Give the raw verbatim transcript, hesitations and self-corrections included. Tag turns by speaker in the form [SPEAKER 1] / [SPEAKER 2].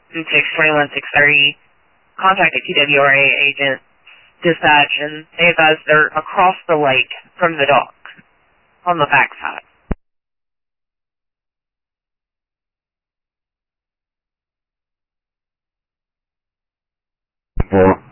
[SPEAKER 1] six twenty-one six thirty. Contact a T W R A agent, dispatch, and they advise they're across the lake from the dock on the backside.
[SPEAKER 2] Four.